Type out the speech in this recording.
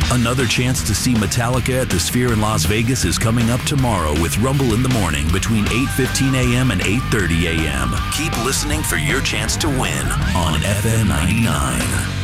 Another chance to see Metallica at the Sphere in Las Vegas is coming up tomorrow with Rumble in the Morning between 8:15 a.m. and 8:30 a.m. Keep listening for your chance to win on FM 99.